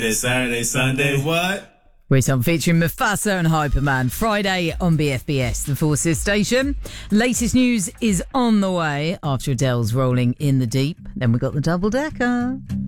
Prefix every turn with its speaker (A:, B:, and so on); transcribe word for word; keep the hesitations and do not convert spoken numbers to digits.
A: This Saturday, Sunday, what?
B: We're on featuring Mufasa and Hyperman Friday on B F B S, the Forces station. Latest news is on the way after Adele's Rolling in the Deep. Then we got the double decker.